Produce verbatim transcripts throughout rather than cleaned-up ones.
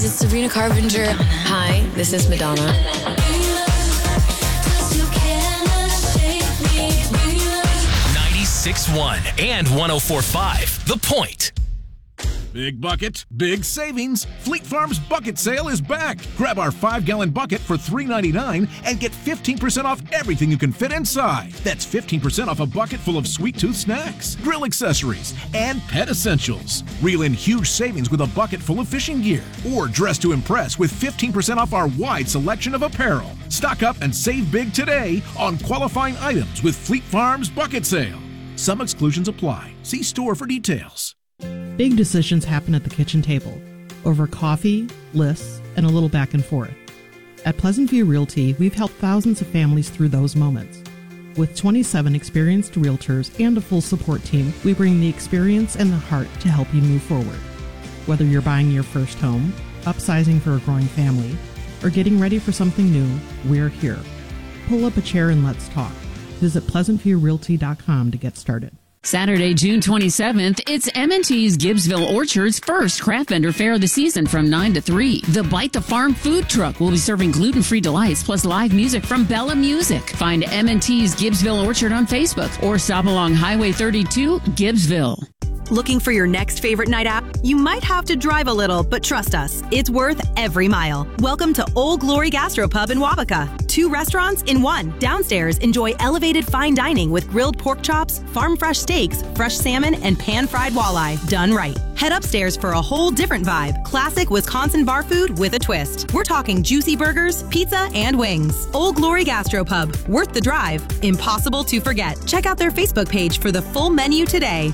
It's Sabrina Carpenter. Hi, this is Madonna. ninety-six point one and one oh four point five The Point. Big bucket, big savings. Fleet Farm's bucket sale is back. Grab our five-gallon bucket for three ninety-nine and get fifteen percent off everything you can fit inside. That's fifteen percent off a bucket full of sweet tooth snacks, grill accessories, and pet essentials. Reel in huge savings with a bucket full of fishing gear. Or dress to impress with fifteen percent off our wide selection of apparel. Stock up and save big today on qualifying items with Fleet Farm's bucket sale. Some exclusions apply. See store for details. Big decisions happen at the kitchen table, over coffee, lists, and a little back and forth. At Pleasant View Realty, we've helped thousands of families through those moments. With twenty-seven experienced realtors and a full support team, we bring the experience and the heart to help you move forward. Whether you're buying your first home, upsizing for a growing family, or getting ready for something new, we're here. Pull up a chair and let's talk. Visit pleasant view realty dot com to get started. Saturday, June twenty-seventh, it's M and T's Gibbsville Orchard's first craft vendor fair of the season from nine to three. The Bite the Farm food truck will be serving gluten-free delights plus live music from Bella Music. Find M and T's Gibbsville Orchard on Facebook or stop along Highway thirty-two, Gibbsville. Looking for your next favorite night out? You might have to drive a little, but trust us, it's worth every mile. Welcome to Old Glory Gastropub in Wabaka. Two restaurants in one. Downstairs, enjoy elevated fine dining with grilled pork chops, farm fresh steaks, fresh salmon, and pan-fried walleye. Done right. Head upstairs for a whole different vibe. Classic Wisconsin bar food with a twist. We're talking juicy burgers, pizza, and wings. Old Glory Gastropub. Worth the drive. Impossible to forget. Check out their Facebook page for the full menu today.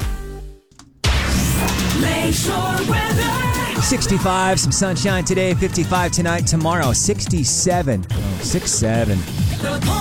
Lakeshore weather. sixty-five, some sunshine today, fifty-five tonight, tomorrow, sixty-seven. Oh, six seven.